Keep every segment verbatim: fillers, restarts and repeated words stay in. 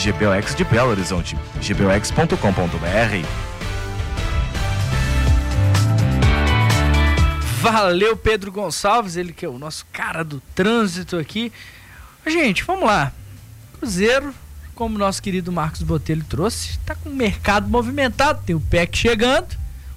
G B O X de Belo Horizonte, g b o x ponto com ponto b r. Valeu, Pedro Gonçalves, ele que é o nosso cara do trânsito aqui. Gente, vamos lá. Cruzeiro, como nosso querido Marcos Botelho trouxe, tá com o mercado movimentado, tem o P E C chegando,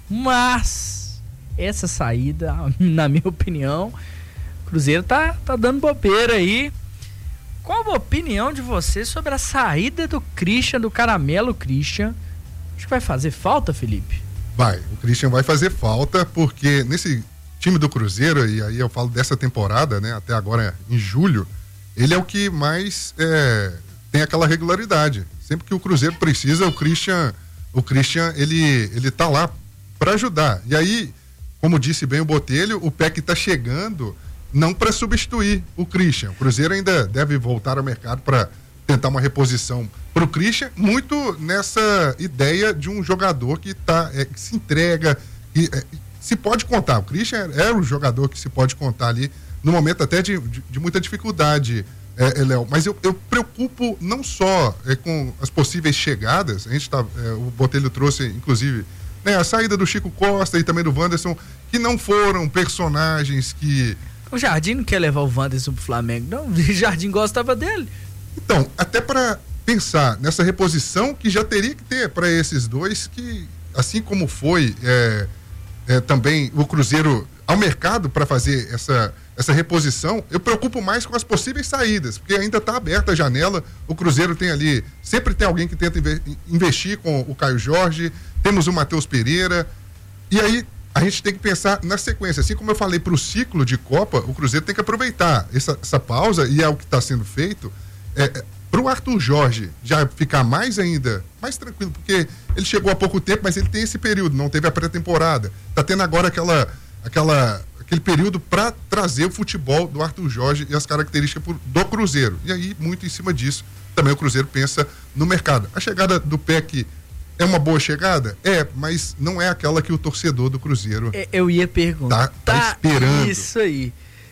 mas essa saída, na minha opinião, o Cruzeiro tá, tá dando bobeira aí. Qual a opinião de você sobre a saída do Christian, do Caramelo Christian? Acho que vai fazer falta, Felipe? Vai, o Christian vai fazer falta, porque nesse time do Cruzeiro, e aí eu falo dessa temporada, né, até agora em julho, ele é o que mais é, tem aquela regularidade. Sempre que o Cruzeiro precisa, o Christian, o Christian ele, ele tá lá para ajudar. E aí, como disse bem o Botelho, o P E C tá chegando não para substituir o Christian. O Cruzeiro ainda deve voltar ao mercado para tentar uma reposição para o Christian, muito nessa ideia de um jogador que, tá, é, que se entrega, que é, se pode contar. O Christian é um jogador que se pode contar ali, no momento até de, de, de muita dificuldade, é, é, Léo. Mas eu, eu preocupo não só é, com as possíveis chegadas, a gente tá, é, o Botelho trouxe, inclusive, né, a saída do Chico Costa e também do Wanderson, que não foram personagens que... O Jardim não quer levar o Wanderson pro Flamengo, não. O Jardim gostava dele. Então, até para pensar nessa reposição que já teria que ter para esses dois, que assim como foi é, é, também o Cruzeiro ao mercado para fazer essa, essa reposição, eu preocupo mais com as possíveis saídas, porque ainda está aberta a janela, o Cruzeiro tem ali, sempre tem alguém que tenta investir com o Caio Jorge, temos o Matheus Pereira, e aí a gente tem que pensar na sequência. Assim como eu falei para o ciclo de Copa, o Cruzeiro tem que aproveitar essa, essa pausa, e é o que está sendo feito, é, para o Arthur Jorge já ficar mais ainda, mais tranquilo, porque ele chegou há pouco tempo, mas ele tem esse período, não teve a pré-temporada. Está tendo agora aquela, aquela, aquele período para trazer o futebol do Arthur Jorge e as características do Cruzeiro. E aí, muito em cima disso, também o Cruzeiro pensa no mercado. A chegada do P E C é uma boa chegada? É, mas não é aquela que o torcedor do Cruzeiro é, eu ia perguntar. Tá, tá esperando. Isso aí.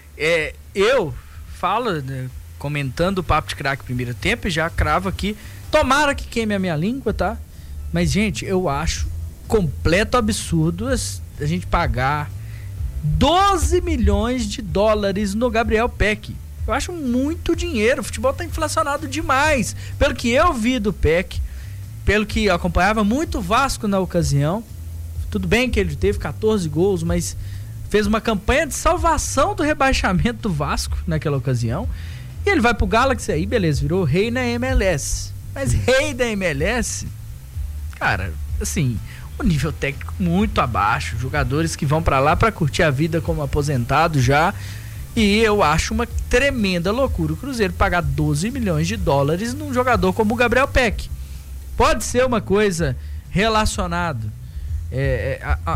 É, eu falo, né, comentando o Papo de Craque primeiro tempo, e já cravo aqui, tomara que queime a minha língua, tá? Mas, gente, eu acho completo absurdo a gente pagar doze milhões de dólares no Gabriel Peck. Eu acho muito dinheiro, o futebol tá inflacionado demais. Pelo que eu vi do Peck, pelo que eu acompanhava muito o Vasco na ocasião, tudo bem que ele teve catorze gols, mas fez uma campanha de salvação do rebaixamento do Vasco naquela ocasião, e ele vai pro Galaxy aí, beleza, virou rei na M L S, mas rei da M L S, cara, assim, o nível técnico muito abaixo, jogadores que vão pra lá pra curtir a vida como aposentado já, e eu acho uma tremenda loucura o Cruzeiro pagar doze milhões de dólares num jogador como o Gabriel Peck. Pode ser uma coisa relacionada é, a, a,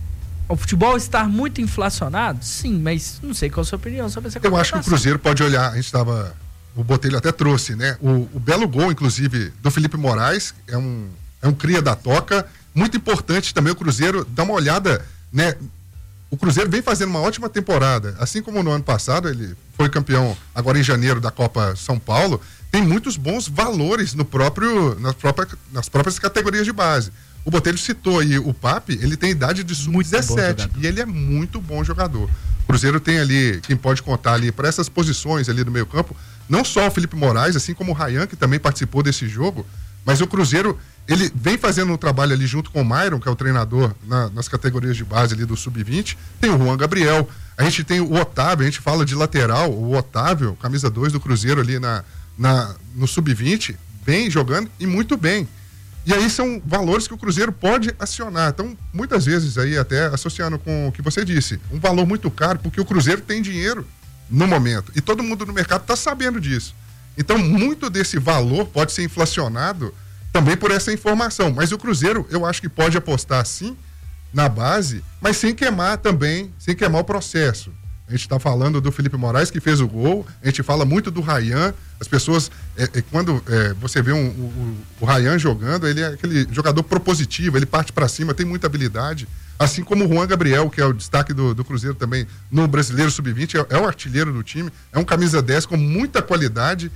ao futebol estar muito inflacionado? Sim, mas não sei qual a sua opinião sobre essa Eu acho que o Cruzeiro pode olhar, a gente estava, o Botelho até trouxe, né? O, o belo gol, inclusive, do Felipe Moraes, é um, é um cria da toca, muito importante também o Cruzeiro dar uma olhada, né? O Cruzeiro vem fazendo uma ótima temporada, assim como no ano passado, ele foi campeão agora em janeiro da Copa São Paulo, tem muitos bons valores no próprio, nas, própria, nas próprias categorias de base. O Botelho citou aí o Papi, ele tem idade de sub dezessete e ele é muito bom jogador. O Cruzeiro tem ali, quem pode contar ali para essas posições ali do meio campo, não só o Felipe Moraes, assim como o Ryan, que também participou desse jogo, mas o Cruzeiro, ele vem fazendo um trabalho ali junto com o Myron, que é o treinador na, nas categorias de base ali do sub vinte, tem o Juan Gabriel, a gente tem o Otávio, a gente fala de lateral, o Otávio, camisa dois do Cruzeiro ali na Na, no sub vinte, bem jogando e muito bem. E aí são valores que o Cruzeiro pode acionar. Então, muitas vezes aí, até associando com o que você disse, um valor muito caro, porque o Cruzeiro tem dinheiro no momento. E todo mundo no mercado está sabendo disso. Então, muito desse valor pode ser inflacionado também por essa informação. Mas o Cruzeiro, eu acho que pode apostar sim na base, mas sem queimar também, sem queimar o processo. A gente está falando do Felipe Moraes, que fez o gol, a gente fala muito do Ryan, as pessoas, é, é, quando é, você vê um, um, o Ryan jogando, ele é aquele jogador propositivo, ele parte para cima, tem muita habilidade, assim como o Juan Gabriel, que é o destaque do, do Cruzeiro também no Brasileiro sub vinte, é, é o artilheiro do time, é um camisa dez com muita qualidade,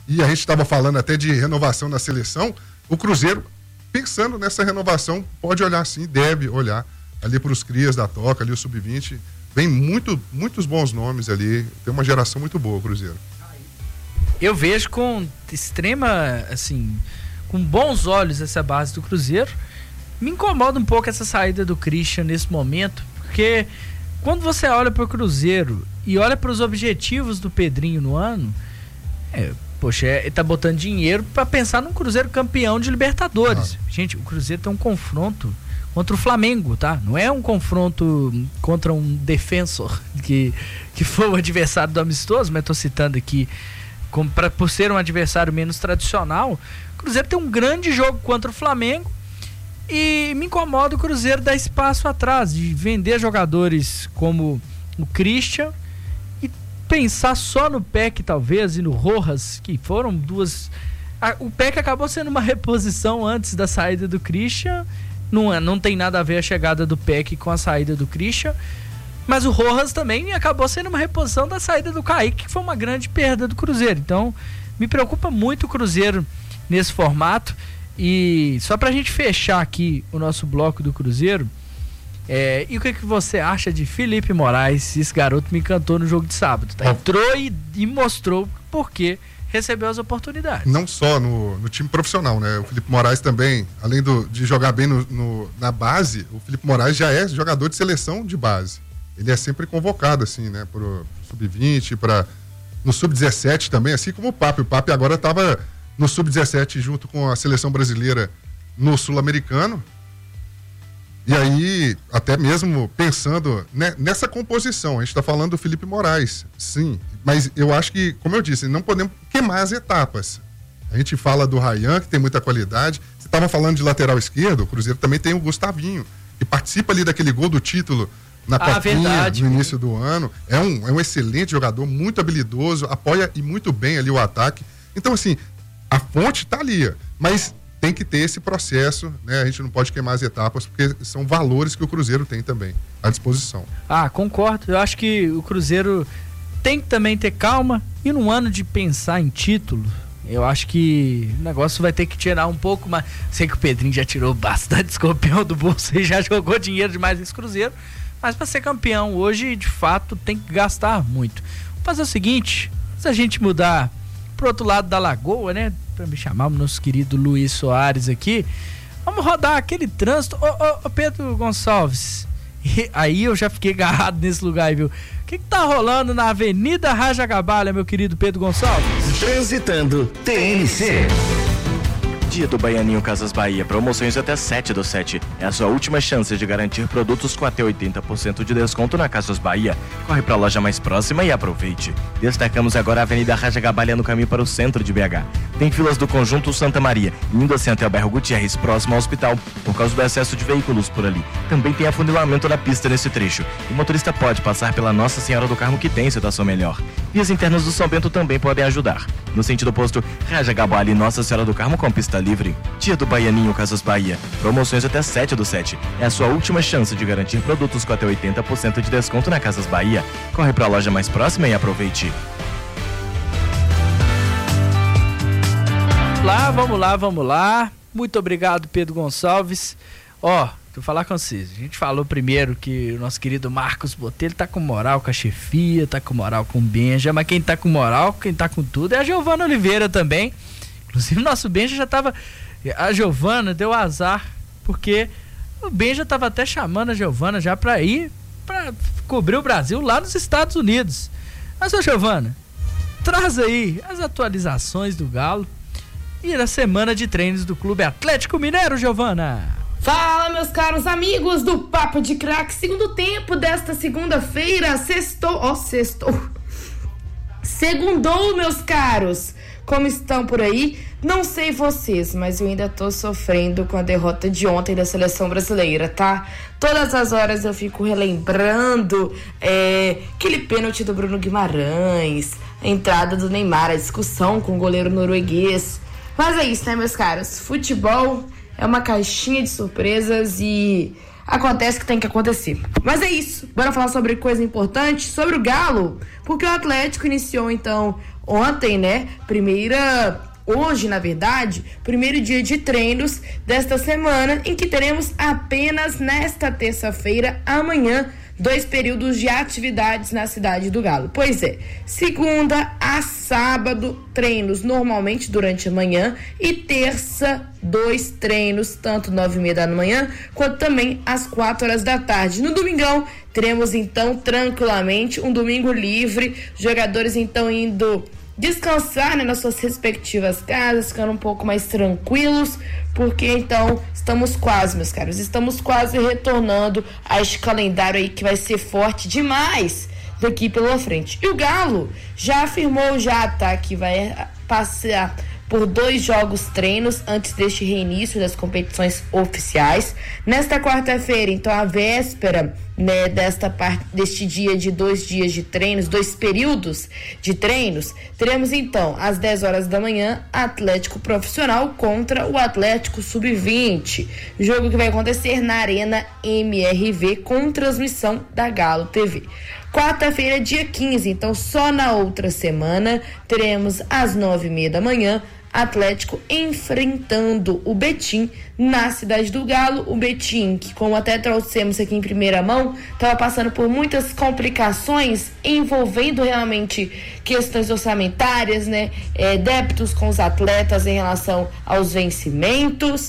e a gente estava falando até de renovação na seleção, o Cruzeiro, pensando nessa renovação, pode olhar sim, deve olhar ali para os crias da Toca, ali o sub vinte, vem muito, muitos bons nomes ali, tem uma geração muito boa o Cruzeiro. Eu vejo com extrema, assim, com bons olhos essa base do Cruzeiro. Me incomoda um pouco essa saída do Christian nesse momento, porque quando você olha para o Cruzeiro e olha para os objetivos do Pedrinho no ano, é, poxa, é, ele tá botando dinheiro para pensar num Cruzeiro campeão de Libertadores. Ah. Gente, o Cruzeiro tem um confronto contra o Flamengo, tá? Não é um confronto contra um defensor que, que foi o adversário do amistoso, mas tô citando aqui como pra, por ser um adversário menos tradicional. O Cruzeiro tem um grande jogo contra o Flamengo e me incomoda o Cruzeiro dar espaço atrás, de vender jogadores como o Christian e pensar só no P E C talvez e no Rojas, que foram duas... A, o P E C acabou sendo uma reposição antes da saída do Christian, não, não tem nada a ver a chegada do P E C com a saída do Christian, mas o Rojas também acabou sendo uma reposição da saída do Kaique, que foi uma grande perda do Cruzeiro. Então me preocupa muito o Cruzeiro nesse formato. E só pra gente fechar aqui o nosso bloco do Cruzeiro, é, e o que, que você acha de Felipe Moraes? Esse garoto me encantou no jogo de sábado, tá? Entrou e, e mostrou por que recebeu as oportunidades. Não só no, no time profissional, né? O Felipe Moraes também, além do, de jogar bem no, no, na base, o Felipe Moraes já é jogador de seleção de base. Ele é sempre convocado, assim, né? Pro sub vinte, pra, no sub dezessete também, assim como o Papi. O Papi agora estava no sub dezessete junto com a seleção brasileira no Sul-Americano. E aí, até mesmo pensando né, nessa composição, a gente está falando do Felipe Moraes, sim, mas eu acho que, como eu disse, não podemos queimar as etapas. A gente fala do Ryan, que tem muita qualidade. Você estava falando de lateral esquerdo, o Cruzeiro também tem o Gustavinho, que participa ali daquele gol do título na ah, Copinha, verdade, no início do ano. É um, é um excelente jogador, muito habilidoso, apoia e muito bem ali o ataque. Então, assim, a fonte está ali, mas tem que ter esse processo, né? A gente não pode queimar as etapas, porque são valores que o Cruzeiro tem também à disposição. Ah, concordo. Eu acho que o Cruzeiro tem que também ter calma e num ano de pensar em título, eu acho que o negócio vai ter que tirar um pouco mais. Sei que o Pedrinho já tirou bastante escorpião do bolso e já jogou dinheiro demais nesse Cruzeiro, mas para ser campeão hoje, de fato, tem que gastar muito. Vamos fazer o seguinte, se a gente mudar pro outro lado da lagoa, né? Para me chamar o nosso querido Luiz Soares aqui, vamos rodar aquele trânsito. Ô, ô, ô Pedro Gonçalves, e aí eu já fiquei agarrado nesse lugar aí, viu? O que que tá rolando na Avenida Rajagabalha, meu querido Pedro Gonçalves? Transitando T N C. Dia do Baianinho Casas Bahia, promoções até sete do sete. É a sua última chance de garantir produtos com até oitenta por cento de desconto na Casas Bahia. Corre para a loja mais próxima e aproveite. Destacamos agora a Avenida Rajagabalha no caminho para o centro de B H. Tem filas do Conjunto Santa Maria, indo assim até o bairro Gutierrez, próximo ao hospital, por causa do excesso de veículos por ali. Também tem afunilamento na pista nesse trecho. O motorista pode passar pela Nossa Senhora do Carmo, que tem situação melhor. Vias internas do São Bento também podem ajudar. No sentido oposto, Rajagabalha e Nossa Senhora do Carmo com pista livre. Dia do Baianinho Casas Bahia. Promoções até sete do sete. É a sua última chance de garantir produtos com até oitenta por cento de desconto na Casas Bahia. Corre para a loja mais próxima e aproveite. Lá, vamos lá, vamos lá. Muito obrigado, Pedro Gonçalves. Ó, vou falar com vocês. A gente falou primeiro que o nosso querido Marcos Botelho tá com moral com a chefia, tá com moral com o Benja, mas quem tá com moral, quem tá com tudo é a Giovana Oliveira também. Inclusive o nosso Benja já tava... A Giovana deu azar, porque o Benja tava até chamando a Giovana já pra ir pra cobrir o Brasil lá nos Estados Unidos. Mas, ô Giovana, traz aí as atualizações do Galo e da semana de treinos do Clube Atlético Mineiro, Giovana. Fala, meus caros amigos do Papo de Craque. Segundo tempo desta segunda-feira, sextou, ó, sextou. Segundou, meus caros. Como estão por aí? Não sei vocês, mas eu ainda tô sofrendo com a derrota de ontem da seleção brasileira, tá? Todas as horas eu fico relembrando é, aquele pênalti do Bruno Guimarães, a entrada do Neymar, a discussão com o goleiro norueguês. Mas é isso, né, meus caros? Futebol é uma caixinha de surpresas e acontece que tem que acontecer. Mas é isso. Bora falar sobre coisa importante, sobre o Galo, porque o Atlético iniciou, então, ontem, né, primeira, hoje na verdade, primeiro dia de treinos desta semana, em que teremos apenas nesta terça-feira, amanhã, dois períodos de atividades na cidade do Galo. Pois é, segunda a sábado, treinos normalmente durante a manhã, e terça, dois treinos, tanto nove e meia da manhã, quanto também às quatro horas da tarde. No domingão, teremos então tranquilamente um domingo livre, jogadores então indo descansar, né, nas suas respectivas casas, ficando um pouco mais tranquilos, porque então estamos quase, meus caros, estamos quase retornando a este calendário aí que vai ser forte demais daqui pela frente. E o Galo já afirmou já, tá, que vai passear por dois jogos treinos antes deste reinício das competições oficiais. Nesta quarta-feira, então, a véspera, né, desta parte, deste dia de dois dias de treinos, dois períodos de treinos, teremos então às dez horas da manhã Atlético Profissional contra o Atlético sub vinte, jogo que vai acontecer na Arena M R V com transmissão da Galo T V. Quarta-feira, dia quinze, então só na outra semana, teremos às nove e meia da manhã Atlético enfrentando o Betim na cidade do Galo. O Betim, que como até trouxemos aqui em primeira mão, estava passando por muitas complicações envolvendo realmente questões orçamentárias, né? É, débitos com os atletas em relação aos vencimentos,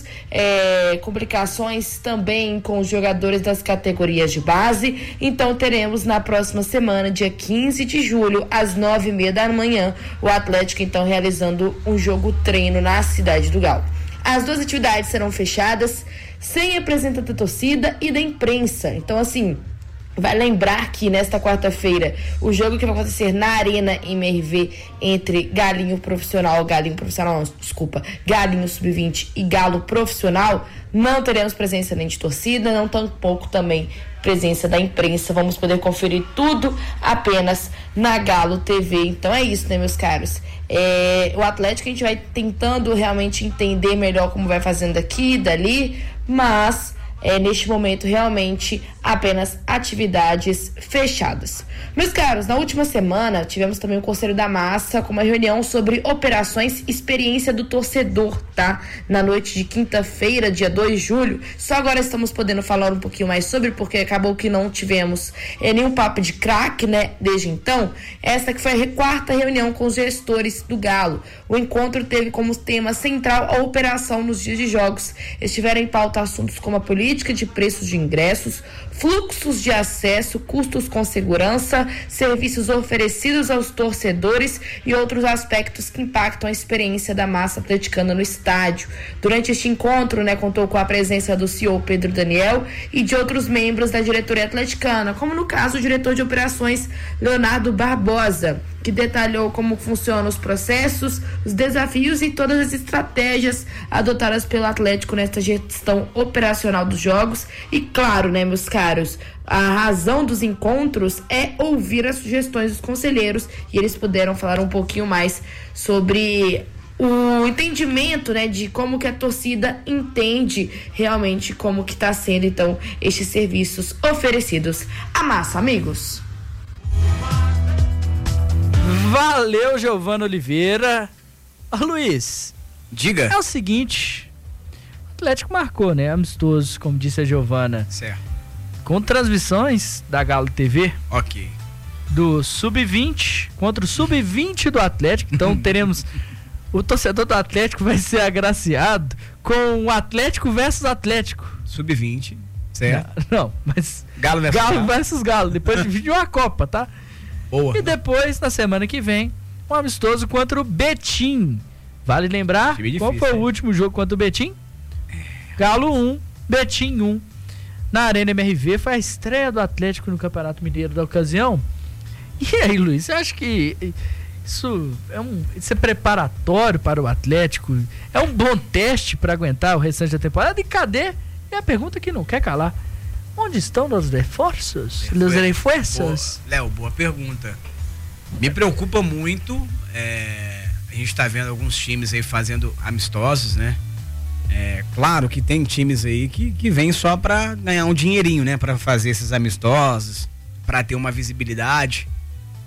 é, complicações também com os jogadores das categorias de base. Então teremos na próxima semana, dia quinze de julho, às nove e meia da manhã, o Atlético então realizando um jogo treino na cidade do Galo. As duas atividades serão fechadas, sem representante da torcida e da imprensa. Então, assim, vai lembrar que nesta quarta-feira, o jogo que vai acontecer na Arena M R V entre Galinho Profissional, Galinho Profissional, não, desculpa, Galinho sub vinte e Galo Profissional, não teremos presença nem de torcida, não tampouco também presença da imprensa. Vamos poder conferir tudo apenas na Galo T V. Então é isso, né, meus caros? É, o Atlético a gente vai tentando realmente entender melhor como vai fazendo aqui, dali, mas é, neste momento realmente apenas atividades fechadas. Meus caros, na última semana tivemos também o Conselho da Massa com uma reunião sobre operações experiência do torcedor, tá? Na noite de quinta-feira, dia dois de julho. Só agora estamos podendo falar um pouquinho mais sobre, porque acabou que não tivemos é, nenhum papo de craque, né? Desde então, essa que foi a quarta reunião com os gestores do Galo. O encontro teve como tema central a operação nos dias de jogos. Estiveram em pauta assuntos como a política de preços de ingressos, fluxos de acesso, custos com segurança, serviços oferecidos aos torcedores e outros aspectos que impactam a experiência da massa atleticana no estádio. Durante este encontro, né, contou com a presença do C E O Pedro Daniel e de outros membros da diretoria atleticana, como no caso o diretor de operações Leonardo Barbosa, que detalhou como funcionam os processos, os desafios e todas as estratégias adotadas pelo Atlético nesta gestão operacional dos jogos. E claro, né, meus caros, a razão dos encontros é ouvir as sugestões dos conselheiros, e eles puderam falar um pouquinho mais sobre o entendimento, né, de como que a torcida entende realmente como que está sendo então estes serviços oferecidos à massa, amigos. Valeu, Giovana Oliveira. Ô, Luiz, diga. É o seguinte, o Atlético marcou, né, amistoso, como disse a Giovana. Certo. Com transmissões da Galo T V. Ok. Do sub vinte contra o sub vinte do Atlético. Então teremos... O torcedor do Atlético vai ser agraciado com o Atlético versus Atlético. sub vinte, certo? Não, não, mas... Galo versus Galo. Galo versus Galo. Depois de uma Copa, tá? Boa. E depois, na semana que vem, um amistoso contra o Betim. Vale lembrar difícil, qual foi hein? o último jogo contra o Betim? Galo um, Betim um. Na Arena M R V foi a estreia do Atlético no Campeonato Mineiro da ocasião. E aí, Luiz, você acha que isso é, um, isso é preparatório para o Atlético? É um bom teste para aguentar o restante da temporada? E cadê? É a pergunta que não quer calar. Onde estão os reforços? Os reforços? Léo, boa pergunta. Me preocupa muito. É, a gente está vendo alguns times aí fazendo amistosos, né? É, claro que tem times aí que, que vêm só para ganhar um dinheirinho, né? Para fazer esses amistosos, para ter uma visibilidade.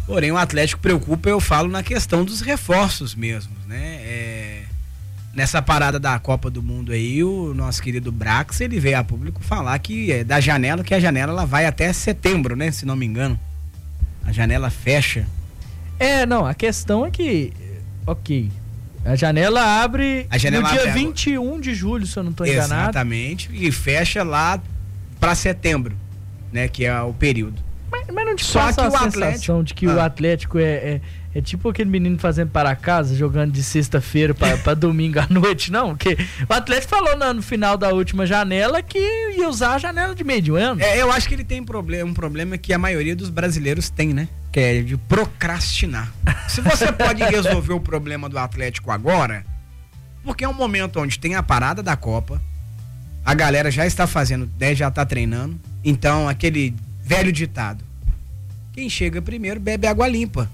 Porém, o Atlético preocupa, eu falo, na questão dos reforços mesmo, né? É, nessa parada da Copa do Mundo aí, o nosso querido Brax, ele veio a público falar que é da janela, que a janela ela vai até setembro, né? Se não me engano. A janela fecha. É, não, a questão é que, ok, a janela abre a janela no dia abre vinte e um de julho, se eu não estou enganado. Exatamente, e fecha lá para setembro, né? Que é o período. Mas, mas não te Só passa que a o sensação Atlético- de que Ah. o Atlético é, é, é tipo aquele menino fazendo para casa, jogando de sexta-feira para domingo à noite, não? Porque o Atlético falou no, no final da última janela que ia usar a janela de meio de ano. É, eu acho que ele tem problema, um problema que a maioria dos brasileiros tem, né? Que é de procrastinar. Se você pode resolver o problema do Atlético agora, porque é um momento onde tem a parada da Copa, a galera já está fazendo, né, já está treinando, então aquele velho ditado: quem chega primeiro bebe água limpa.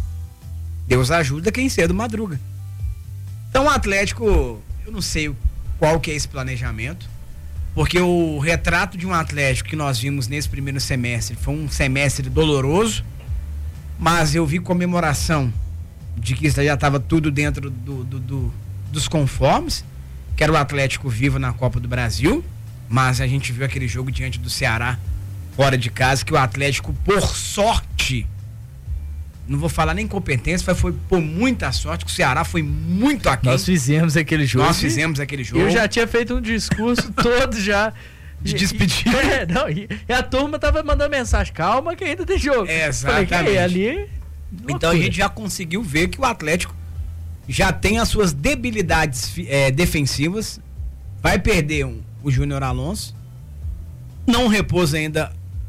Deus ajuda quem cedo madruga. Então o Atlético, eu não sei qual que é esse planejamento, porque o retrato de um Atlético que nós vimos nesse primeiro semestre foi um semestre doloroso, mas eu vi comemoração de que já estava tudo dentro do, do, do, dos conformes, que era o Atlético vivo na Copa do Brasil, mas a gente viu aquele jogo diante do Ceará, fora de casa, que o Atlético, por sorte, não vou falar nem competência, mas foi por muita sorte, que o Ceará foi muito aquém. Nós fizemos aquele jogo. Nós fizemos aquele jogo. Eu já tinha feito um discurso todo já de despedida. É, não, e, e a turma tava mandando mensagem: calma que ainda tem jogo. É, Falei, que exatamente. aí, ali, Então a gente já conseguiu ver que o Atlético já tem as suas debilidades é, defensivas. Vai perder um, o Júnior Alonso. Não repousa ainda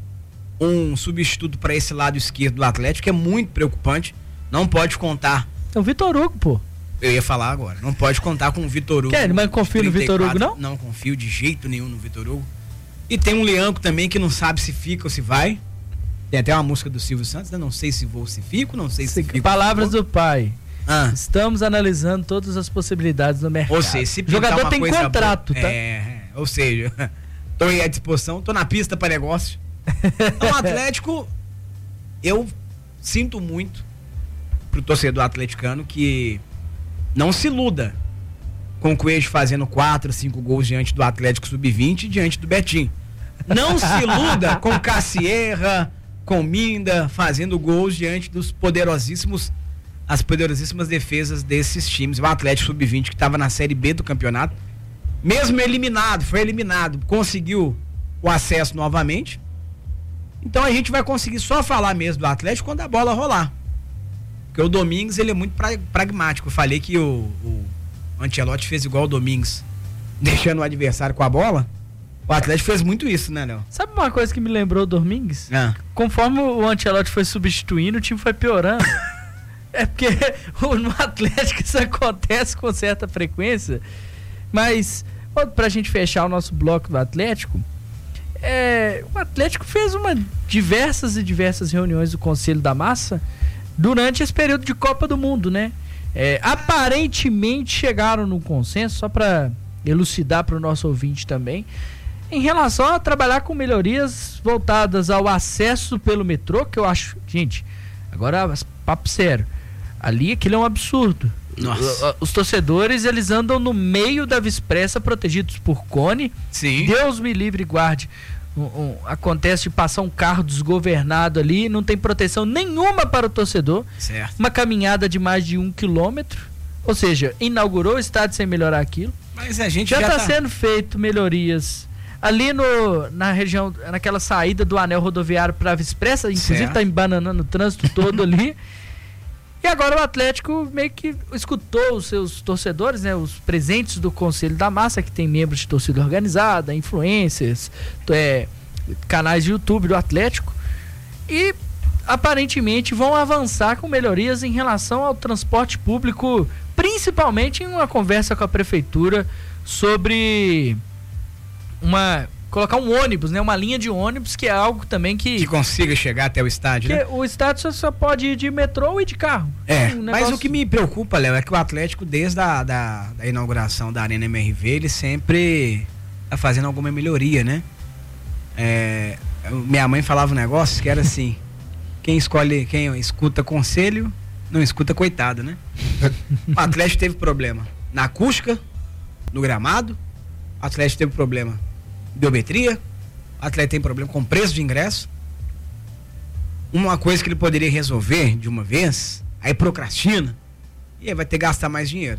um substituto para esse lado esquerdo do Atlético, que é muito preocupante. Não pode contar. É o Vitor Hugo, pô. Eu ia falar agora. Não pode contar com o Vitor Hugo. Quer, mas confia no Vitor Hugo, não? Não confio de jeito nenhum no Vitor Hugo. E tem um Leanco também que não sabe se fica ou se vai. Tem até uma música do Silvio Santos, né? Não sei se vou ou se fico, não sei se fico. Palavras do pai. Ah. Estamos analisando todas as possibilidades do mercado. Ou seja, se o jogador uma tem coisa contrato, boa, tá? É, ou seja, tô aí à disposição, tô na pista para negócio. Então, o Atlético, eu sinto muito pro torcedor atleticano que não se iluda com o Coelho fazendo quatro, cinco gols diante do Atlético sub vinte e diante do Betim. Não se iluda com Cassierra, com Minda fazendo gols diante dos poderosíssimos as poderosíssimas defesas desses times. O Atlético sub vinte, que estava na Série B do campeonato, mesmo eliminado, foi eliminado, conseguiu o acesso novamente. Então a gente vai conseguir só falar mesmo do Atlético quando a bola rolar. Porque o Domingos, ele é muito pra, pragmático. Eu falei que o, o Ancelotti fez igual o Domingos, deixando o adversário com a bola. O Atlético fez muito isso, né, Léo? Sabe uma coisa que me lembrou o Domingos? Ah. Conforme o Ancelotti foi substituindo, o time foi piorando. É porque no Atlético isso acontece com certa frequência. Mas, ó, pra gente fechar o nosso bloco do Atlético, é, o Atlético fez uma, diversas e diversas reuniões do Conselho da Massa durante esse período de Copa do Mundo, né? É, aparentemente chegaram num consenso, só para elucidar para o nosso ouvinte também, em relação a trabalhar com melhorias voltadas ao acesso pelo metrô, que eu acho, gente, agora papo sério, ali aquilo é um absurdo. Nossa. Os torcedores, eles andam no meio da Via Expressa protegidos por cone. Sim. Deus me livre e guarde. Um, um, acontece de passar um carro desgovernado ali, não tem proteção nenhuma para o torcedor. Certo. Uma caminhada de mais de um quilômetro. Ou seja, inaugurou o estádio sem melhorar aquilo. Mas a gente Já já está tá... sendo feito melhorias ali no, na região, naquela saída do anel rodoviário para a Via Expressa, inclusive Certo. está embananando o trânsito todo ali. E agora o Atlético meio que escutou os seus torcedores, né, os presentes do Conselho da Massa, que tem membros de torcida organizada, influencers, é, canais de YouTube do Atlético, e aparentemente vão avançar com melhorias em relação ao transporte público, principalmente em uma conversa com a prefeitura sobre uma colocar um ônibus, né, uma linha de ônibus, que é algo também que que consiga chegar até o estádio, que né? o estádio só, só pode ir de metrô ou ir de carro. É, Um mas negócio- o que me preocupa, Léo, é que o Atlético, desde a da, da inauguração da Arena M R V, ele sempre tá fazendo alguma melhoria, né? É, eu- minha mãe falava um negócio que era assim, quem escolhe, quem escuta conselho, não escuta coitado, né? O Atlético teve problema na acústica, no gramado, o Atlético teve problema em biometria, o Atlético tem problema com preço de ingresso. Uma coisa que ele poderia resolver de uma vez, aí procrastina, e aí vai ter que gastar mais dinheiro.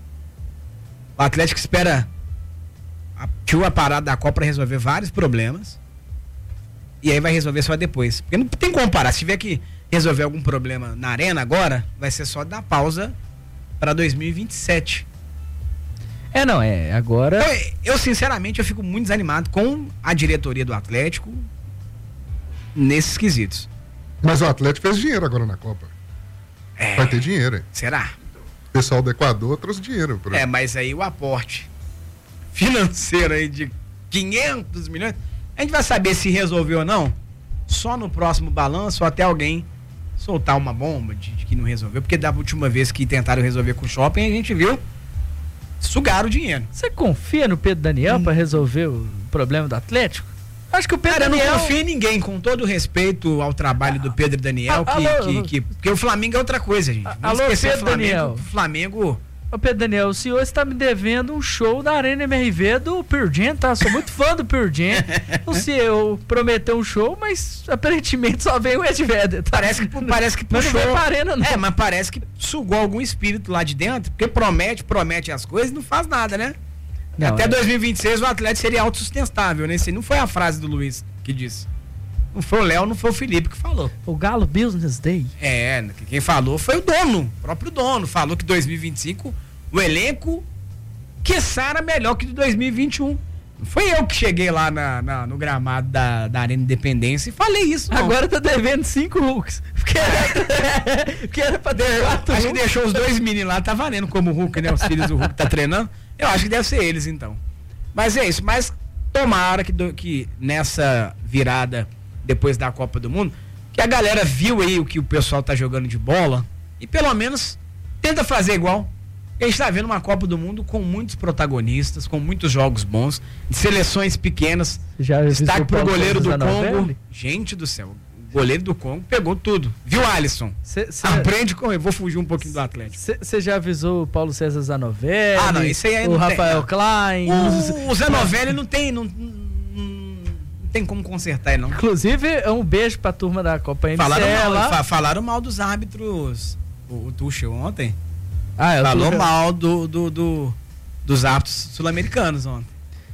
O Atlético espera a, tio a parada da Copa para resolver vários problemas, e aí vai resolver só depois. Porque não tem como parar. Se tiver que resolver algum problema na arena agora, vai ser só dar pausa para dois mil e vinte e sete. É, não, é, agora... Eu, eu, sinceramente, eu fico muito desanimado com a diretoria do Atlético nesses quesitos. Mas o Atlético fez dinheiro agora na Copa. É, vai ter dinheiro, hein? será? O pessoal do Equador trouxe dinheiro. Pra... É, mas aí o aporte financeiro aí de quinhentos milhões, a gente vai saber se resolveu ou não só no próximo balanço ou até alguém soltar uma bomba de, de que não resolveu, porque da última vez que tentaram resolver com o shopping, a gente viu sugar o dinheiro. Você confia no Pedro Daniel hum. para resolver o problema do Atlético? Acho que o Pedro Cara, Daniel... eu não confio em ninguém, com todo o respeito ao trabalho do Pedro Daniel, a, que, alô, que, que, porque o Flamengo é outra coisa, gente. A, alô, Pedro Flamengo, Daniel. O Flamengo... Ô Pedro Daniel, o senhor está me devendo um show da Arena M R V do Pearl Jam, tá? Sou muito fã do Pearl Jam. O senhor prometeu um show, mas aparentemente só veio o Ed Vedder, tá? Parece que, parece que puxou. Não veio pra Arena, não. É, mas parece que sugou algum espírito lá de dentro, porque promete, promete as coisas e não faz nada, né? Não, Até é... dois mil e vinte e seis o Atlético seria autossustentável, né? Isso não foi a frase do Luiz que disse. Não foi o Léo, não foi o Felipe que falou. O Galo Business Day. É, quem falou foi o dono, o próprio dono. Falou que dois mil e vinte e cinco o elenco, quiçá, era melhor que de dois mil e vinte e um. Não foi eu que cheguei lá na, na, no gramado da, da Arena Independência e falei isso, não. Agora tá devendo cinco Hulks. Porque era, porque era pra ter quatro Acho Hulks. que deixou os dois meninos lá, tá valendo como Hulk, né? Os filhos do Hulk tá treinando. Eu acho que deve ser eles, então. Mas é isso. Mas tomara que, do, que nessa virada, depois da Copa do Mundo, que a galera viu aí o que o pessoal tá jogando de bola e pelo menos tenta fazer igual. A gente tá vendo uma Copa do Mundo com muitos protagonistas, com muitos jogos bons, de seleções pequenas. Já destaque pro goleiro do Congo. Novelli? Gente do céu, o goleiro do Congo pegou tudo. Viu, Alisson? Cê, cê Aprende com ele. Vou fugir um pouquinho do Atlético. Você já avisou o Paulo César Zanovelli? Ah, não, isso aí ainda o não Rafael tem, Klein. O, o Zanovelli não tem, não, não, não tem como consertar ele, não. Inclusive, é um beijo pra turma da Copa M C. Falaram mal, fa, falaram mal dos árbitros, o, o Tuchel ontem. Ah, eu Falou tô... mal do, do, do, dos árbitros sul-americanos ontem.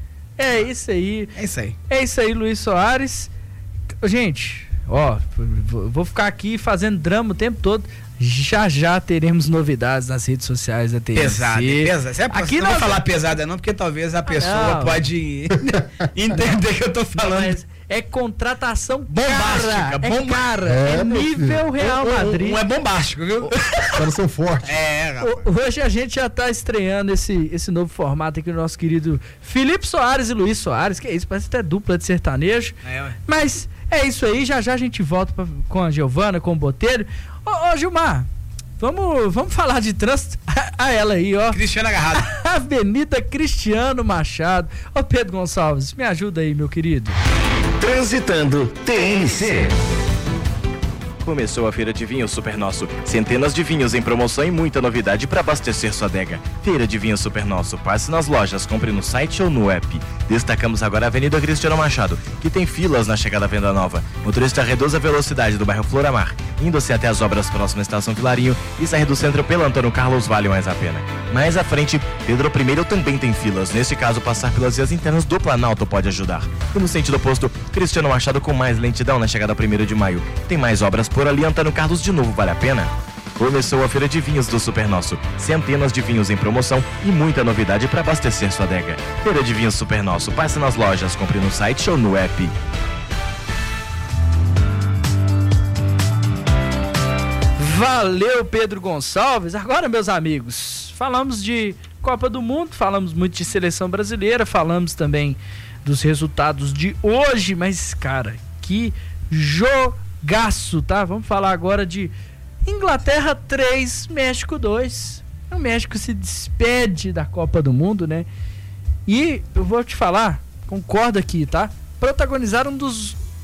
É isso aí. É isso aí. É isso aí, Luiz Soares. Gente, ó, vou ficar aqui fazendo drama o tempo todo. Já já teremos novidades nas redes sociais da T N C. Pesada, pesada. Você é aqui não nós... vou falar pesada não, porque talvez a pessoa ah, pode entender que eu tô falando. Não, é contratação bombástica, cara, bomba... é cara, é, é nível Real Madrid. Não é bombástico, viu? Os caras são fortes. É, rapaz. Hoje a gente já tá estreando esse, esse novo formato aqui no nosso querido Felipe Soares e Luiz Soares, que é isso, parece até dupla de sertanejo. É, ué. Mas é isso aí, já já a gente volta pra, com a Giovana, com o Botelho. Ô, ô Gilmar, vamos, vamos falar de trânsito. A ela aí, ó. Cristiano agarrado. Avenida Cristiano Machado. Ô Pedro Gonçalves, me ajuda aí, meu querido. Transitando T N C. Começou a Feira de Vinhos Super Nosso. Centenas de vinhos em promoção e muita novidade para abastecer sua adega. Feira de Vinhos Super Nosso. Passe nas lojas, compre no site ou no app. Destacamos agora a Avenida Cristiano Machado, que tem filas na chegada à Venda Nova. Motorista reduz a velocidade do bairro Floramar, indo-se até as obras próximas à Estação Vilarinho e sair do centro pela Antônio Carlos vale mais a pena. Mais à frente, Pedro I também tem filas. Neste caso, passar pelas vias internas do Planalto pode ajudar. E no sentido oposto, Cristiano Machado com mais lentidão na chegada a primeiro de maio. Tem mais obras por ali, Antônio Carlos de novo vale a pena? Começou a Feira de Vinhos do Super Nosso. Centenas de vinhos em promoção e muita novidade para abastecer sua adega. Feira de Vinhos Super Nosso. Passe nas lojas, compre no site ou no app. Valeu, Pedro Gonçalves. Agora, meus amigos, falamos de Copa do Mundo, falamos muito de seleção brasileira, falamos também dos resultados de hoje, mas, cara, que jogaço, tá? Vamos falar agora de Inglaterra três, México dois. O México se despede da Copa do Mundo, né? E eu vou te falar, concordo aqui, tá? Protagonizaram um dos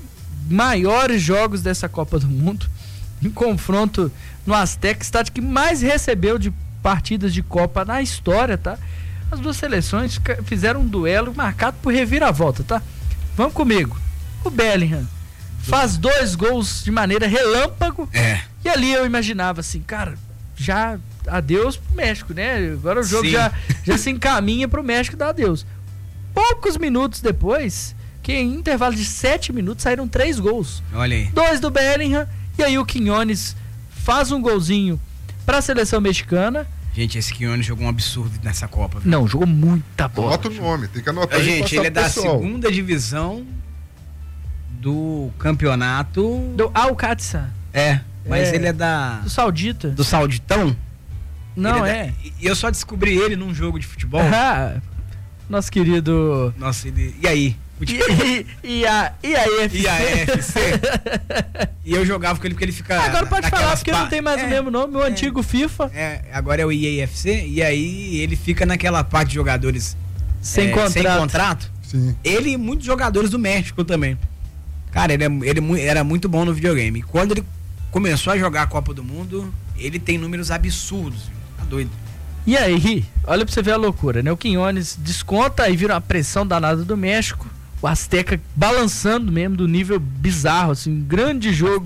maiores jogos dessa Copa do Mundo, em confronto no Azteca, estádio que mais recebeu de partidas de Copa na história, tá? As duas seleções fizeram um duelo marcado por reviravolta, tá? Vamos comigo. O Bellingham faz dois gols de maneira relâmpago. É. E ali eu imaginava assim, cara, já adeus pro México, né? Agora o jogo já, já se encaminha pro México dar adeus. Poucos minutos depois, que em intervalo de sete minutos saíram três gols. Olha aí. Dois do Bellingham, e aí o Quiñones faz um golzinho pra seleção mexicana. Gente, esse Quiñones jogou um absurdo nessa Copa. Viu? Não, jogou muita bola. Anota o nome, tem que anotar. A gente, ele é da pessoal. segunda divisão do campeonato. Do Al-Qatsa. É, mas É. ele é da. Do Saudita. Do Sauditão? Não, Ele é. da- E eu só descobri ele num jogo de futebol. Ah, nosso querido. Nossa, ele. E aí? E, e, e a, e a E F C? E a F C? E eu jogava com ele porque ele fica. Agora pode falar, naquelas porque pa- não tem mais é, o mesmo nome, o é. antigo FIFA. É, agora é o E A F C, e aí ele fica naquela parte de jogadores Sem é, contrato. sem contrato. Sim. Ele e muitos jogadores do México também. Cara, ele, é, ele mu- era muito bom no videogame. E quando ele começou a jogar a Copa do Mundo, ele tem números absurdos. Tá doido. E aí, olha pra você ver a loucura, né? O Quiñones desconta, aí vira uma pressão danada do México. O Azteca balançando mesmo do nível bizarro, assim, um grande jogo.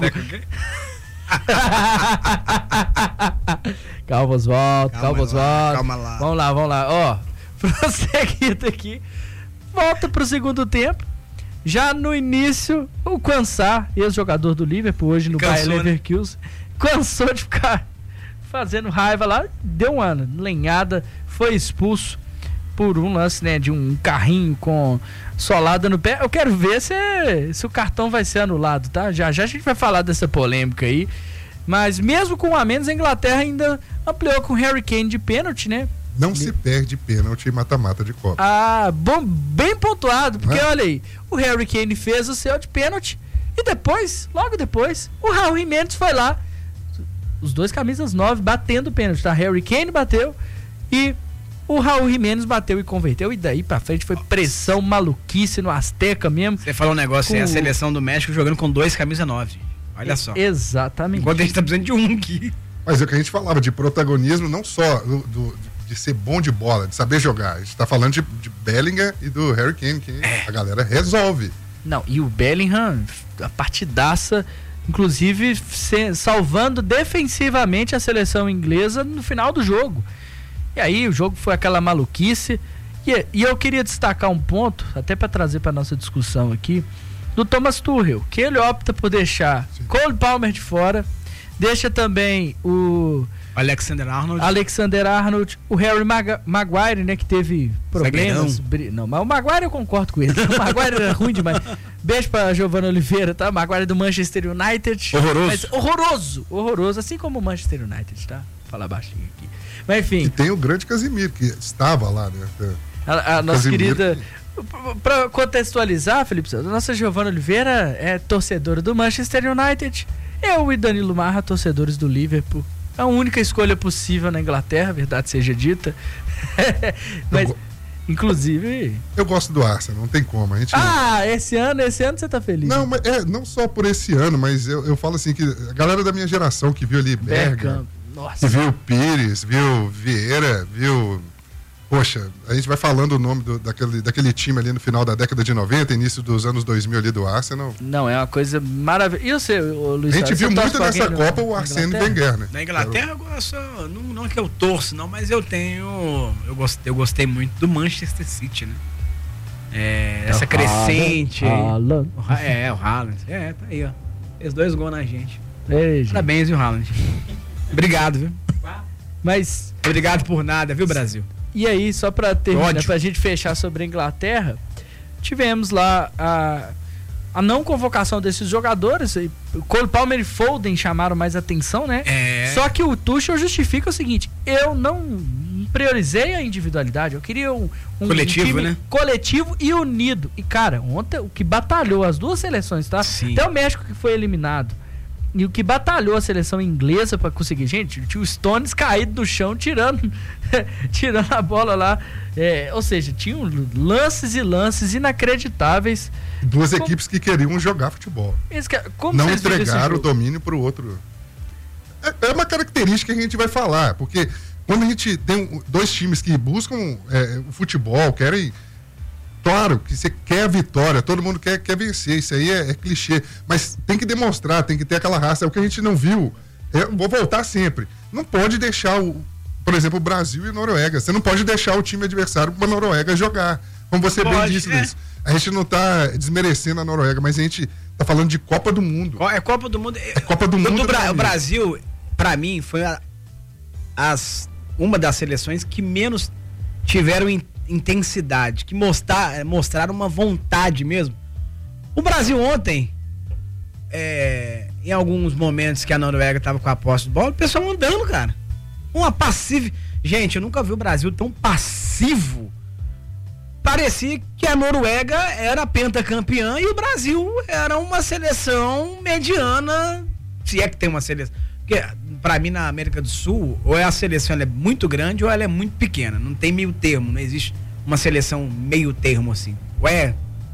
Calma, Oswaldo, calma, Calma lá, Oswaldo. calma lá. Vamos lá, vamos lá. Ó, prosseguindo aqui. Volta pro segundo tempo. Já no início, o Quansah, ex-jogador do Liverpool, hoje no Cansou, Bayer né? Leverkusen, cansou de ficar fazendo raiva lá, deu uma lenhada, foi expulso por um lance, né, de um carrinho com solada no pé. Eu quero ver se, se o cartão vai ser anulado, tá? Já já a gente vai falar dessa polêmica aí. Mas mesmo com um a menos, a Inglaterra ainda ampliou com o Harry Kane de pênalti, né? Não se perde pênalti em mata-mata de Copa. Ah, bom, bem pontuado, porque Não é? olha aí, o Harry Kane fez o seu de pênalti e depois, logo depois, o Raul Jimenez foi lá, os dois camisas nove batendo pênalti, tá? Harry Kane bateu e o Raul Jimenez bateu e converteu, e daí pra frente foi pressão maluquice no Azteca mesmo. Você falou um negócio, é Com a o- seleção do México jogando com dois camisa nove. Olha só. Exatamente. Enquanto a gente tá precisando de um aqui. Mas é o que a gente falava de protagonismo, não só do, do- de ser bom de bola, de saber jogar. A gente tá falando de, de Bellingham e do Harry Kane, que a galera resolve. Não, e o Bellingham, a partidaça, inclusive se- salvando defensivamente a seleção inglesa no final do jogo. E aí o jogo foi aquela maluquice. E, e eu queria destacar um ponto, até para trazer para nossa discussão aqui, do Thomas Tuchel, que ele opta por deixar Sim. Cole Palmer de fora, deixa também o Alexander Arnold. Alexander Arnold, o Harry Mag- Maguire, né, que teve problemas. Bri- Não, mas o Maguire eu concordo com ele. O Maguire era ruim demais. Beijo pra Giovanna Oliveira, tá? Maguire do Manchester United. Horroroso. Mas horroroso, horroroso. Assim como o Manchester United, tá? Vou falar baixinho aqui. Mas E enfim, tem o grande Casimiro, que estava lá, né? a, a nossa Casemiro. querida... Pra contextualizar, Felipe Santos, a nossa Giovanna Oliveira é torcedora do Manchester United. Eu e Danilo Marra, torcedores do Liverpool. É a única escolha possível na Inglaterra, verdade seja dita. Mas, go- inclusive... Eu gosto do Arsenal, não tem como. A gente Ah, esse ano, esse ano você tá feliz. não, mas é, não só por esse ano, mas eu, eu falo assim que a galera da minha geração que viu ali Bergkamp, Bergkamp. que Nossa. viu Pires, viu Vieira, viu. Poxa, a gente vai falando o nome do- daquele, daquele time ali no final da década de noventa, início dos anos dois mil ali do Arsenal. Não, é uma coisa maravilhosa. E você, ô, Luiz? A gente você viu torce muito pra nessa alguém no- Copa o na Arsênio Inglaterra? Wenger, né? Na Inglaterra, eu gosto, não, não é que eu torço, não, mas eu tenho. Eu gostei, eu gostei muito do Manchester City, né? É, essa o crescente. aí. Haaland. O Ha- É, o Haaland. É, tá aí, ó. Fez dois gols na gente. Ei, gente. Parabéns, viu, Haaland? Obrigado, viu? Mas, Obrigado por nada, viu, Brasil? e aí, só pra terminar, Ódio. pra gente fechar sobre a Inglaterra, tivemos lá a, a não convocação desses jogadores. e Cole Palmer e Foden chamaram mais atenção, né? É. Só que o Tuchel justifica o seguinte: eu não priorizei a individualidade, eu queria um, um Coletivo, time né? coletivo e unido. E cara, ontem o que batalhou as duas seleções, tá? Sim. Até o México que foi eliminado E o que batalhou a seleção inglesa pra conseguir, gente, tinha o Stones caído no chão, tirando tirando a bola lá, é, ou seja, tinham lances e lances inacreditáveis. Duas como, equipes que queriam jogar futebol. Esse, como não entregaram o domínio pro outro. É, é uma característica que a gente vai falar, porque quando a gente tem dois times que buscam é, o futebol, querem... Claro que você quer a vitória, todo mundo quer, quer vencer, isso aí é, é clichê, mas tem que demonstrar, tem que ter aquela raça, é o que a gente não viu. Eu vou voltar sempre. Não pode deixar, o, por exemplo, o Brasil e a Noruega, você não pode deixar o time adversário para a Noruega jogar, como você pode, bem disse, Luiz. É. A gente não está desmerecendo a Noruega, mas a gente está falando de Copa do Mundo. É Copa do Mundo. É Copa do Mundo. Do Bra- o Brasil, para mim, foi a, as, uma das seleções que menos tiveram in, intensidade, que mostrar, mostraram uma vontade mesmo. O Brasil ontem, é, em alguns momentos que a Noruega estava com a posse de bola, o pessoal andando, cara. Uma passiva. Gente, eu nunca vi o Brasil tão passivo. Parecia que a Noruega era pentacampeã e o Brasil era uma seleção mediana, se é que tem uma seleção. Porque, pra mim, na América do Sul, ou é a seleção ela é muito grande ou ela é muito pequena. Não tem meio termo, não existe uma seleção meio termo assim. Ou é...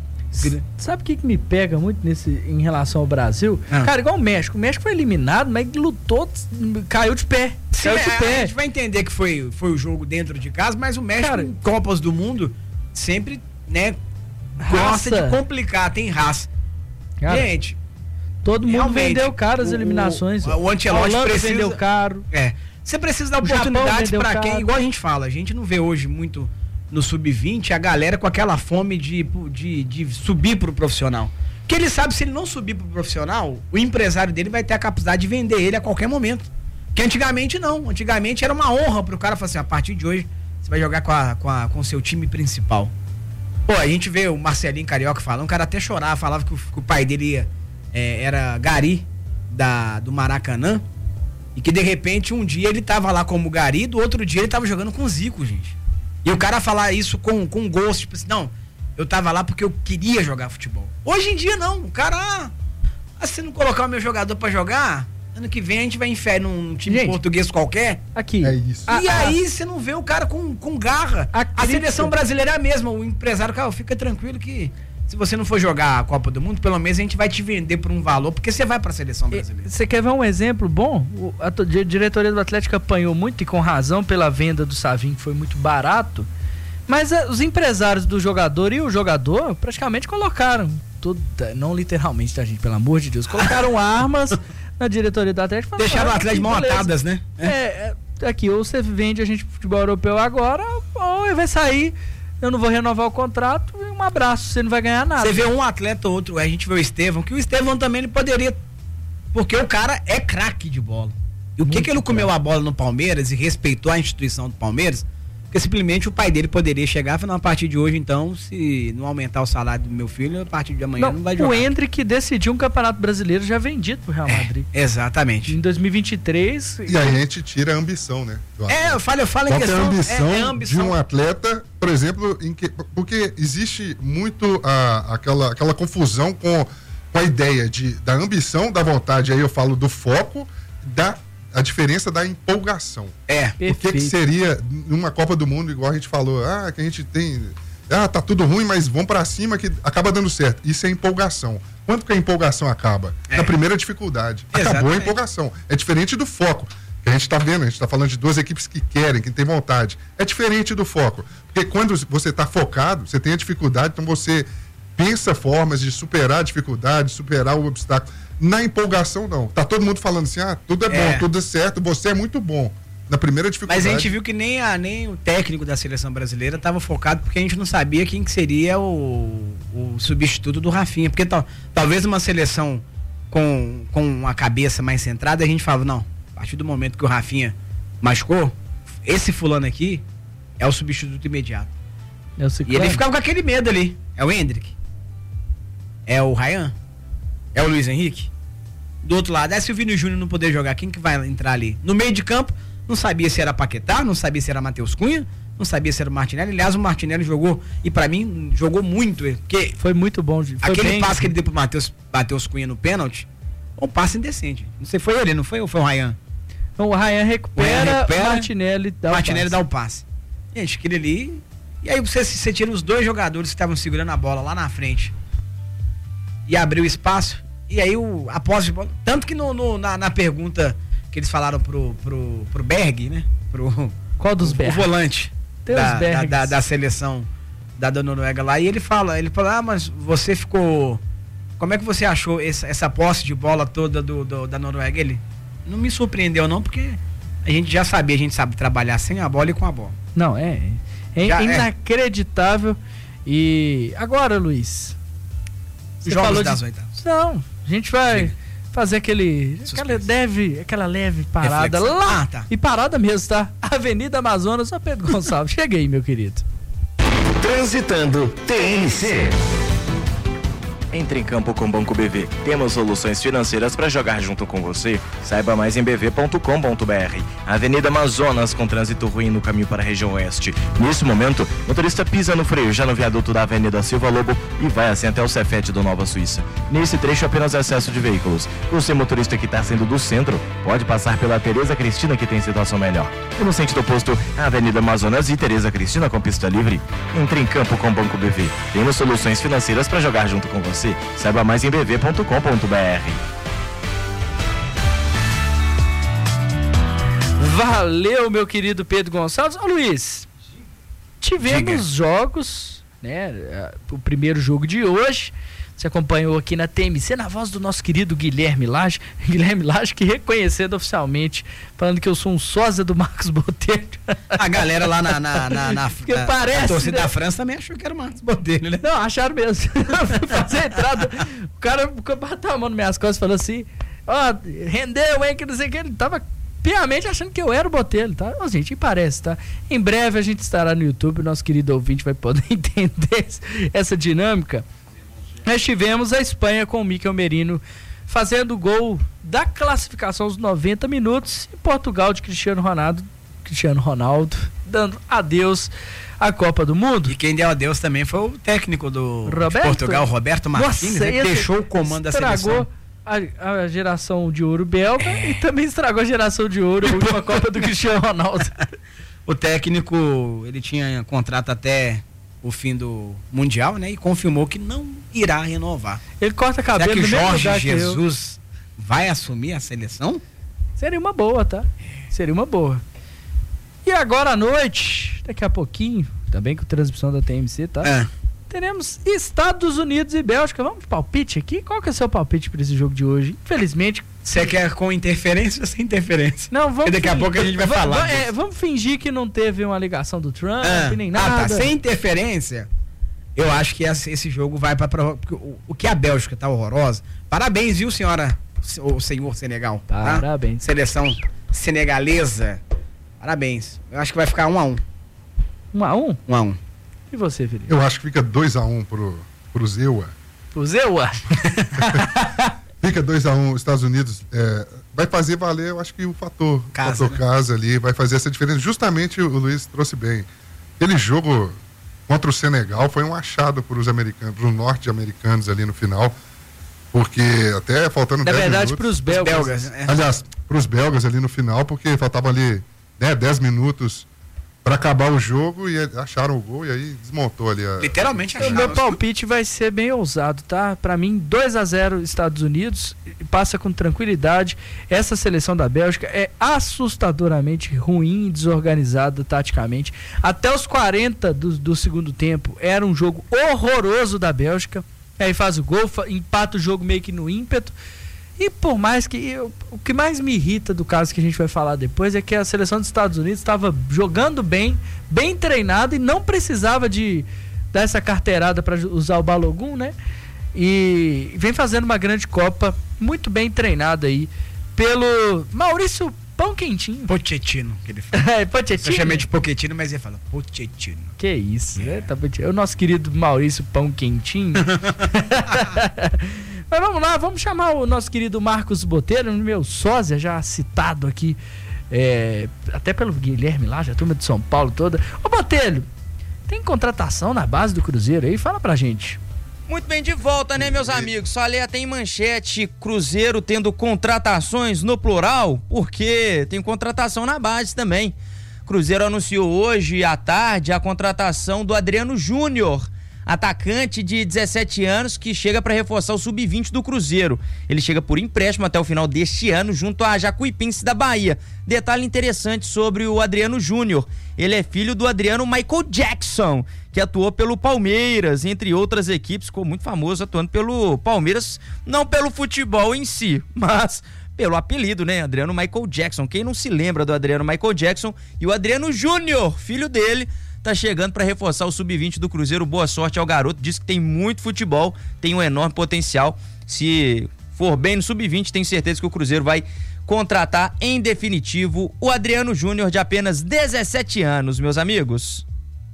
Sabe o que, que me pega muito nesse, em relação ao Brasil? Ah. Cara, igual o México. O México foi eliminado, mas lutou, caiu de pé. Sim, caiu de é, pé. A gente vai entender que foi, foi o jogo dentro de casa, mas o México, cara, em Copas do Mundo, sempre, né, gosta de complicar, tem raça. Cara, gente, todo mundo vendeu caro as eliminações. O, o, o Ancelotti precisa... vendeu caro. É. Você precisa dar oportunidade pra quem, igual a gente fala, a gente não vê hoje muito no sub vinte a galera com aquela fome de, de, de subir pro profissional. Porque ele sabe, se ele não subir pro profissional, o empresário dele vai ter a capacidade de vender ele a qualquer momento. Que antigamente não. Antigamente era uma honra pro cara falar assim, a partir de hoje você vai jogar com a, com a, com o seu time principal. Pô, a gente vê o Marcelinho Carioca falando, o cara até chorava, falava que o, que o pai dele ia, é, era gari da, do Maracanã, e que de repente um dia ele tava lá como gari, do outro dia ele tava jogando com o Zico, gente. E o cara falar isso com, com gosto, tipo assim, não, eu tava lá porque eu queria jogar futebol. Hoje em dia não, o cara, ah, se não colocar o meu jogador pra jogar, ano que vem a gente vai enfiar num time gente, português qualquer. Aqui. É isso. E a, aí você não vê o cara com, com garra. A, a seleção brasileira é a mesma, o empresário, cara, fica tranquilo que se você não for jogar a Copa do Mundo, pelo menos a gente vai te vender por um valor, porque você vai pra seleção brasileira. Você quer ver um exemplo bom? O, a, a diretoria do Atlético apanhou muito e com razão pela venda do Savinho, que foi muito barato, mas a, os empresários do jogador e o jogador praticamente colocaram, tudo, não literalmente, tá, gente? Pelo amor de Deus, colocaram armas na diretoria do Atlético. Deixaram o Atlético mão atadas, né? É, é, aqui, ou você vende a gente pro futebol europeu agora, ou vai sair, eu não vou renovar o contrato, e um abraço, você não vai ganhar nada. Você vê um atleta ou outro, a gente vê o Estevão, que o Estevão também ele poderia, porque o cara é craque de bola. E o que que ele comeu a bola no Palmeiras e respeitou a instituição do Palmeiras? Porque simplesmente o pai dele poderia chegar e falar, a partir de hoje, então, se não aumentar o salário do meu filho, a partir de amanhã não, não vai jogar. O Endrick decidiu um campeonato brasileiro já vendido pro Real Madrid. É, exatamente. Em dois mil e vinte e três... E aí a gente tira a ambição, né? É, eu falo, eu falo em questão... É a ambição, é, é a ambição de um atleta, por exemplo, em que, porque existe muito a, aquela, aquela confusão com, com a ideia de, da ambição, da vontade, aí eu falo do foco, da a diferença da empolgação. É. O que, que seria numa Copa do Mundo, igual a gente falou, ah, que a gente tem, ah, tá tudo ruim, mas vamos pra cima que acaba dando certo. Isso é empolgação. Quando que a empolgação acaba? É. Na primeira dificuldade. Exatamente. Acabou a empolgação. É diferente do foco. Que a gente tá vendo, a gente tá falando de duas equipes que querem, que têm vontade. É diferente do foco. Porque quando você tá focado, você tem a dificuldade, então você pensa formas de superar a dificuldade, superar o obstáculo. Na empolgação, não. Tá todo mundo falando assim, ah, tudo é bom, é. tudo é certo, você é muito bom. Na primeira dificuldade... Mas a gente viu que nem, a, nem o técnico da seleção brasileira estava focado, porque a gente não sabia quem que seria o, o substituto do Rafinha. Porque tal, talvez uma seleção com, com a cabeça mais centrada, a gente falava, não, a partir do momento que o Rafinha machucou, esse fulano aqui é o substituto imediato. É o e ele ficava com aquele medo ali. É o Endrick? É o Ryan? É o Luiz Henrique? Do outro lado, é se o Vini Júnior não poder jogar, quem que vai entrar ali? No meio de campo, não sabia se era Paquetá, não sabia se era Matheus Cunha, não sabia se era o Martinelli. Aliás, o Martinelli jogou, e pra mim, jogou muito. Porque foi muito bom. Foi aquele bem... passe que ele deu pro Matheus, Matheus Cunha no pênalti, com passe indecente. Não sei, foi ele, não foi ou foi o Ryan? Então o Ryan recupera, o recupera Martinelli dá Martinelli o dá o passe. Gente, aquele ali. E aí você, você tira os dois jogadores que estavam segurando a bola lá na frente e abriu espaço. E aí o, a posse de bola. Tanto que no, no, na, na pergunta que eles falaram pro, pro, pro Berg, né? Pro, Qual dos o, Bergs? O volante Tem da, os da, da, da seleção da, da Noruega lá. E ele fala, ele fala, ah, mas você ficou. Como é que você achou essa, essa posse de bola toda do, do, da Noruega? Ele não me surpreendeu, não, porque a gente já sabia, a gente sabe trabalhar sem a bola e com a bola. Não, é. É Já inacreditável. É. E agora, Luiz? Você Jogos falou das de... oitavas. Não, a gente vai Chega. fazer aquele. Aquela leve, aquela leve parada Reflexão. lá. Ah, tá. E parada mesmo, tá? Avenida Amazonas, só Pedro Gonçalves. Chega aí, meu querido. Transitando T N C. Entre em campo com o Banco B V. Temos soluções financeiras para jogar junto com você. Saiba mais em b v ponto com ponto b r. Avenida Amazonas, com trânsito ruim no caminho para a região oeste. Nesse momento, o motorista pisa no freio já no viaduto da Avenida Silva Lobo e vai assim até o Cefet do Nova Suíça. Nesse trecho, apenas excesso de veículos. Você, motorista que está saindo do centro, pode passar pela Tereza Cristina, que tem situação melhor. E no sentido oposto, a Avenida Amazonas e Tereza Cristina com pista livre. Entre em campo com o Banco B V. Temos soluções financeiras para jogar junto com você. Saiba mais em b v ponto com ponto b r. Valeu, meu querido Pedro Gonçalves. Ô, Luiz, tivemos Diga. jogos, né? O primeiro jogo de hoje. Você acompanhou aqui na T M C, na voz do nosso querido Guilherme Lage. Guilherme Lage, que reconhecendo oficialmente, falando que eu sou um sósia do Marcos Botelho. A galera lá na, na, na, na, Porque na parece, a torcida né? da França também achou que era o Marcos Botelho, né? Não, acharam mesmo. Eu fui fazer a entrada, o cara bateu a mão nas minhas costas e falou assim, ó, oh, rendeu, hein, que não sei o que, ele tava piamente achando que eu era o Botelho, tá? Ô, gente, parece, tá? Em breve a gente estará no YouTube, o nosso querido ouvinte vai poder entender essa dinâmica. Nós tivemos a Espanha com o Mikel Merino fazendo o gol da classificação aos noventa minutos e Portugal de Cristiano Ronaldo, Cristiano Ronaldo dando adeus à Copa do Mundo. E quem deu adeus também foi o técnico do de Portugal, Roberto Martínez, Nossa, né, deixou o comando da seleção. Estragou a, a geração de ouro belga é. e também estragou a geração de ouro, a última Copa do Cristiano Ronaldo. O técnico, ele tinha contrato até o fim do Mundial, né? E confirmou que não irá renovar. Ele corta cabelo. Será que no Jorge mesmo Jesus vai assumir a seleção? Seria uma boa, tá? Seria uma boa. E agora à noite, daqui a pouquinho, também com transmissão da T M C, tá? É. Teremos Estados Unidos e Bélgica. Vamos de palpite aqui? Qual que é o seu palpite para esse jogo de hoje? Infelizmente... Você quer com interferência ou sem interferência? Não, vamos... Porque daqui a pouco a gente vai vamos, falar. É, vamos fingir que não teve uma ligação do Trump, ah, nem nada. Ah, tá. Sem interferência, eu acho que esse jogo vai para prova... O, o que a Bélgica tá horrorosa. Parabéns, viu, senhora? O senhor Senegal. Parabéns. Tá? Seleção senegalesa. Parabéns. Eu acho que vai ficar um a um. Um a um? Um a um. E você, Felipe? Eu acho que fica dois a um pro, pro Zewa. Pro Zewa? Fica dois a um, Estados Unidos é, vai fazer valer, eu acho que o fator casa, fator né? casa ali, vai fazer essa diferença. Justamente o Luiz trouxe bem. Aquele jogo contra o Senegal foi um achado para os americanos, para os norte-americanos ali no final, porque até faltando Na verdade, para os belgas. belgas é. Aliás, para os belgas ali no final, porque faltava ali né, dez minutos para acabar o jogo e acharam o gol e aí desmontou ali a... Literalmente acharam. O meu palpite vai ser bem ousado, tá? Para mim, dois a zero Estados Unidos, passa com tranquilidade. Essa seleção da Bélgica é assustadoramente ruim e desorganizada taticamente. Até os quarenta do, do segundo tempo era um jogo horroroso da Bélgica. Aí faz o gol, empata o jogo meio que no ímpeto. E por mais que eu, o que mais me irrita do caso que a gente vai falar depois é que a seleção dos Estados Unidos estava jogando bem, bem treinada e não precisava de dar essa carteirada para usar o Balogun, né? E vem fazendo uma grande Copa, muito bem treinada aí pelo Maurício Pão Quentinho. Pochettino, que ele fala. É, Pochettino. Eu chamei de Pochettino, mas ele fala Pochettino. Que isso, é. né? Tá, o nosso querido Maurício Pão Quentinho. Mas vamos lá, vamos chamar o nosso querido Marcos Botelho, meu sósia, já citado aqui, é, até pelo Guilherme lá, já turma de São Paulo toda. Ô Botelho, tem contratação na base do Cruzeiro aí? Fala pra gente. Muito bem, de volta, né, meus amigos? Só ler até em manchete, Cruzeiro tendo contratações no plural, porque tem contratação na base também. Cruzeiro anunciou hoje à tarde a contratação do Adriano Júnior, atacante de dezessete anos que chega para reforçar o sub vinte do Cruzeiro. Ele chega por empréstimo até o final deste ano junto à Jacuipense da Bahia. Detalhe interessante sobre o Adriano Júnior: ele é filho do Adriano Michael Jackson, que atuou pelo Palmeiras, entre outras equipes, ficou muito famoso atuando pelo Palmeiras, não pelo futebol em si, mas pelo apelido, né? Adriano Michael Jackson. Quem não se lembra do Adriano Michael Jackson? E o Adriano Júnior, filho dele, tá chegando para reforçar o sub vinte do Cruzeiro. Boa sorte ao garoto, diz que tem muito futebol, tem um enorme potencial. Se for bem no sub vinte, tenho certeza que o Cruzeiro vai contratar em definitivo o Adriano Júnior, de apenas dezessete anos, meus amigos.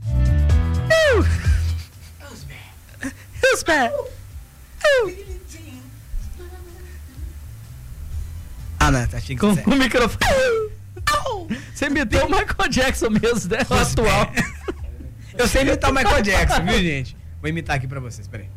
Ah, não, tá chique. Com o microfone. Você imitou o Michael Jackson mesmo, né? O atual. Eu sei imitar o Michael Jackson, viu, gente? Vou imitar aqui pra vocês, peraí.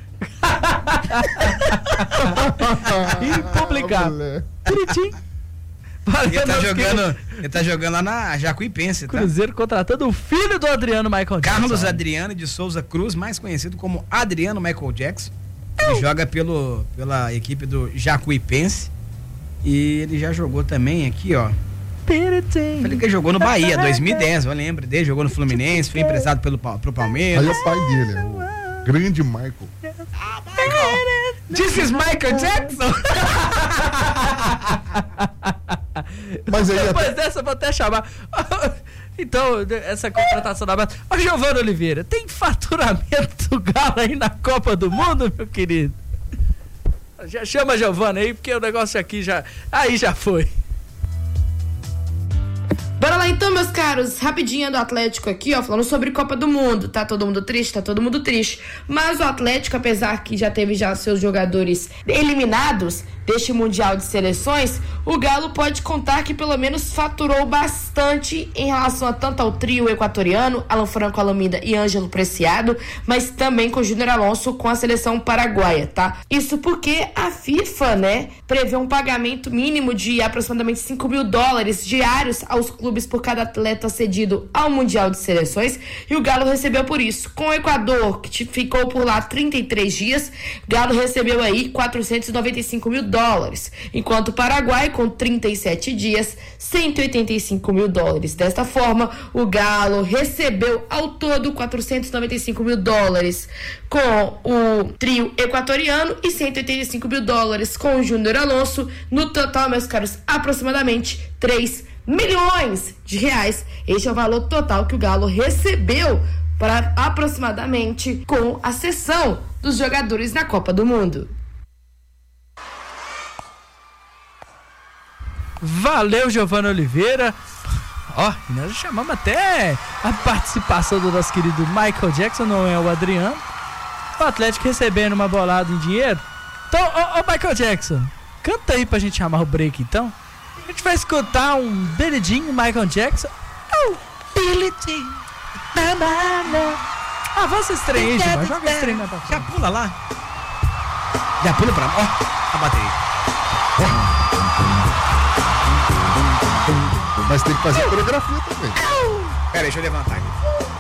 Impublicável. Bonitinho. Ele tá, jogando, ele tá jogando lá na Jacuipense, tá? Cruzeiro contratando o filho do Adriano Michael Jackson. Carlos Adriano de Souza Cruz, mais conhecido como Adriano Michael Jackson. Ele joga pelo, pela equipe do Jacuipense. E ele já jogou também aqui, ó. Falei que ele jogou no Bahia, dois mil e dez, eu lembro dele, jogou no Fluminense, foi emprestado pelo, pro Palmeiras. Aí é o pai dele, é o grande Michael. Ah, Michael! This is Michael Jackson! Mas aí Depois até... dessa eu vou até chamar. Então, essa contratação da base. Ô, Giovano Oliveira, tem faturamento do Galo aí na Copa do Mundo, meu querido? Já chama a Giovana aí, porque o negócio aqui já... Aí já foi. Bora lá então, meus caros, rapidinho do Atlético aqui, ó, falando sobre Copa do Mundo. Tá todo mundo triste? Tá todo mundo triste. Mas o Atlético, apesar que já teve já seus jogadores eliminados deste Mundial de Seleções, o Galo pode contar que pelo menos faturou bastante em relação a tanto ao trio equatoriano, Alan Franco Alameda e Ângelo Preciado, mas também com o Júnior Alonso com a seleção paraguaia, tá? Isso porque a FIFA, né, prevê um pagamento mínimo de aproximadamente cinco mil dólares diários aos clubes por cada atleta cedido ao Mundial de Seleções, e o Galo recebeu por isso. Com o Equador, que ficou por lá trinta e três dias, Galo recebeu aí quatrocentos e noventa e cinco mil dólares, enquanto o Paraguai, com trinta e sete dias, cento e oitenta e cinco mil dólares. Desta forma, o Galo recebeu ao todo quatrocentos e noventa e cinco mil dólares com o trio equatoriano e cento e oitenta e cinco mil dólares com o Júnior Alonso. No total, meus caros, aproximadamente três milhões de reais. Este é o valor total que o Galo recebeu para aproximadamente com a cessão dos jogadores na Copa do Mundo. Valeu, Giovana Oliveira. Ó, oh, nós chamamos até a participação do nosso querido Michael Jackson, não é o Adriano. O Atlético recebendo uma bolada em dinheiro. Então, ô, ô Michael Jackson, canta aí pra gente chamar o break então. A gente vai escutar um Billie Jean, Michael Jackson. Oh, Billie Jean. Na, na, na. Ah, avança esse trem aí, Gilmar. Joga esse trem na pra frente. Já pula lá. Já pula pra... Ó, a bateria. Ó. Mas tem que fazer coreografia também. Pera, deixa eu levantar aqui.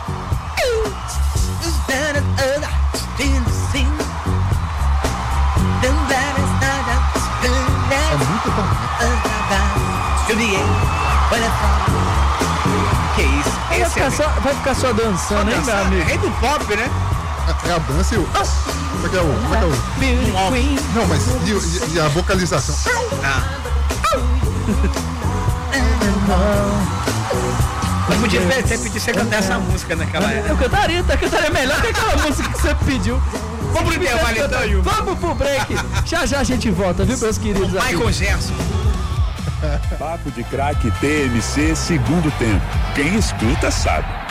É muito bom, né? Que isso? Vai ficar, é só, vai ficar só dançando, hein, meu amigo? Rei do pop, né? É a dança e o... Como é que é o... Como é que é o... Não, mas e, e a vocalização? Ah. Não podia você pedir você cantar essa música naquela época. Eu cantaria, eu cantaria melhor que aquela música que você pediu. Vamos pro intervalo então, Gil. Vamos pro break. Já já a gente volta, viu, meus queridos? Michael Jackson. Papo de Craque T M C, segundo tempo. Quem escuta sabe.